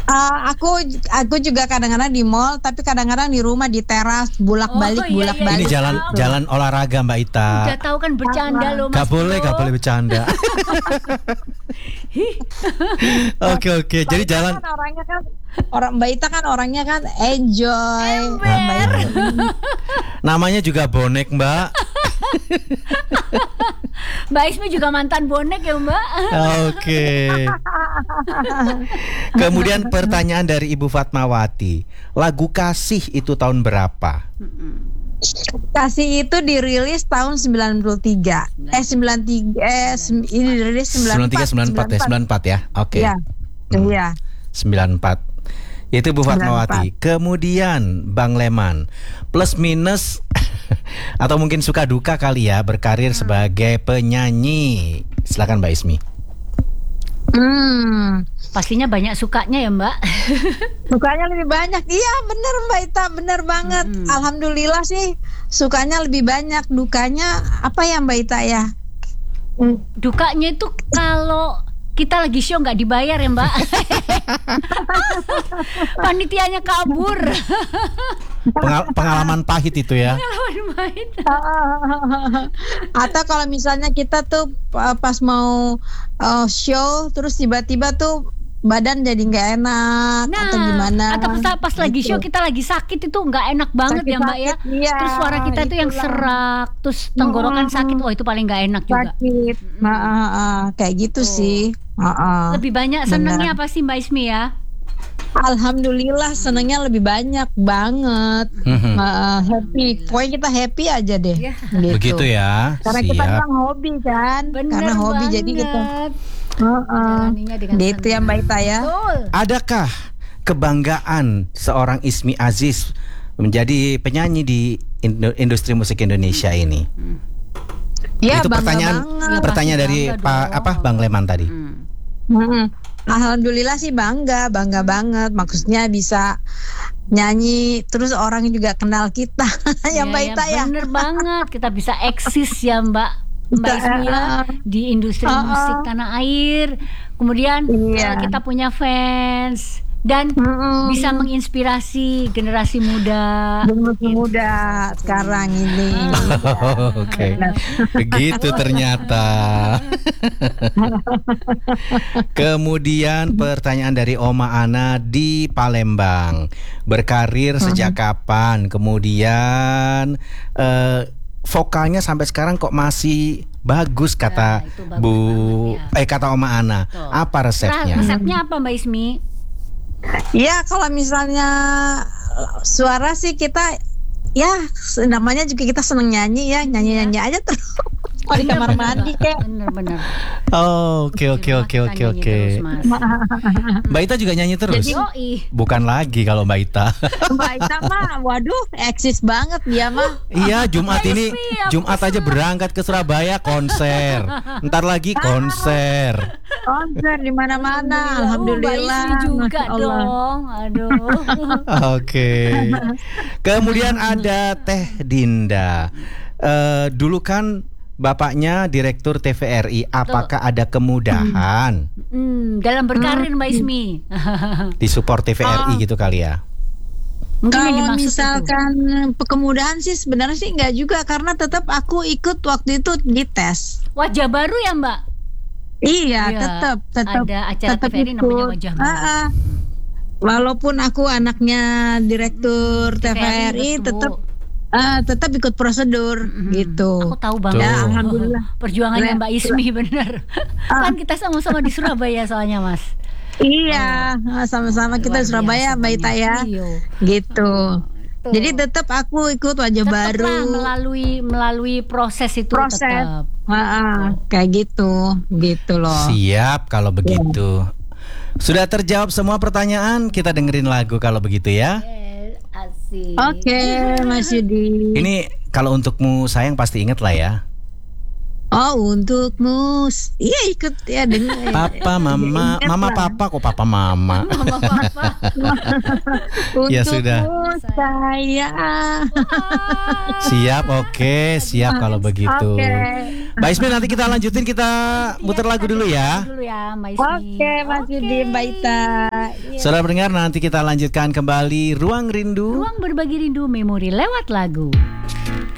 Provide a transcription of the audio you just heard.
Aku juga kadang-kadang di mall, tapi kadang-kadang di rumah di teras bolak-balik. Ini jalan olahraga Mbak Ita. Udah tahu kan bercanda loh Mas. Gak boleh bercanda. Oke. Jadi jalan. Mbak Ita kan orangnya kan enjoy. Namanya juga bonek Mbak. Mbak Ismi juga mantan bonek ya Mbak. Oke. Kemudian pertanyaan dari Ibu Fatmawati, lagu Kasih itu tahun berapa? Kasih itu dirilis tahun 93. Ini dirilis 94 ya. Oke. Iya. 94. Itu Bu Fatmawati. Kemudian Bang Leman, plus minus atau mungkin suka duka kali ya berkarir sebagai penyanyi. Silakan Mbak Ismi. Pastinya banyak sukanya ya Mbak. Sukanya lebih banyak. Iya bener Mbak Ita, bener banget. Alhamdulillah sih sukanya lebih banyak. Dukanya apa ya Mbak Ita ya? Dukanya itu kalau kita lagi show nggak dibayar ya Mbak. Panitianya kabur. Pengalaman pahit itu ya. Pengalaman pahit. Atau kalau misalnya kita tuh pas mau show terus tiba-tiba tuh badan jadi nggak enak atau gimana? Atau pas lagi show kita lagi sakit itu nggak enak banget ya Mbak ya. Iya, terus suara kita tuh yang serak, terus tenggorokan sakit, wah itu paling nggak enak juga. Sakit, kayak gitu sih. Lebih banyak senengnya apa sih Mbak Ismi ya? Alhamdulillah senengnya lebih banyak banget. Happy, pokoknya kita happy aja deh. Gitu. Begitu ya. Karena kita memang hobi kan. Karena hobi jadi kita. Gitu ya Mbak Ita ya. Adakah kebanggaan seorang Ismi Aziz menjadi penyanyi di industri musik Indonesia ini? Ya, itu pertanyaan dari Bang Leman tadi. Alhamdulillah sih bangga banget. Maksudnya bisa nyanyi terus orang juga kenal kita. Ya Mbak Ita ya. Bener banget, kita bisa eksis ya Mbak Ismi ya di industri musik tanah air. Kemudian kita punya fans dan bisa menginspirasi generasi muda. Sekarang ini. Oke. Begitu ternyata. Kemudian pertanyaan dari Oma Ana di Palembang. Berkarir sejak kapan? Kemudian vokalnya sampai sekarang kok masih bagus kata kata Oma Ana. Apa resepnya? Resepnya apa Mbak Ismi? Ya kalau misalnya suara sih kita ya namanya juga kita seneng nyanyi ya, nyanyi aja terus di kamar mandi kayak. Bener. Oke. Mbak Ita juga nyanyi terus? Bukan lagi kalau Mbak Ita. Mbak Ita mah waduh eksis banget dia mah. Iya, Jumat aja berangkat ke Surabaya konser. Ntar lagi konser di mana-mana. Alhamdulillah. Juga dong. Aduh. Oke. Kemudian ada Teh Dinda. Dulu kan bapaknya direktur TVRI, apakah ada kemudahan dalam berkarir Mbak Ismi? Disupport TVRI gitu kali ya? Kalau misalkan kemudahan sih sebenarnya sih enggak juga, karena tetap aku ikut waktu itu di tes. Wajah baru ya Mbak? Iya, tetap ada acara TVRI namanya Wajah Baru. Walaupun aku anaknya direktur TVRI tetap ikut prosedur gitu. Aku tahu banget. Ya, alhamdulillah. Perjuangannya Mbak Ismi bener. Kan kita sama-sama di Surabaya soalnya Mas. Iya, sama-sama kita di Surabaya Mbak Ita ya. Gitu. Jadi tetap aku ikut Wajah Baru. Melalui proses itu tetap. Kayak gitu loh. Siap kalau begitu. Sudah terjawab semua pertanyaan, kita dengerin lagu kalau begitu ya. Asik. Oke, Mas Yudi. Ini kalau untukmu sayang pasti inget lah ya. Oh, untukmu. Iya ikut ya dengar. Papa, mama, papa kok papa mama. Mama papa. Ya sudah. Saya. Siap, oke, siap kalau begitu. Mbak Ismi nanti kita lanjutin, kita muter lagu dulu ya. Dulu ya, Mbak Ismi. Oke, Mas Yudi, Mbak Ita. Saudara pendengar, nanti kita lanjutkan kembali Ruang Rindu. Ruang berbagi rindu memori lewat lagu.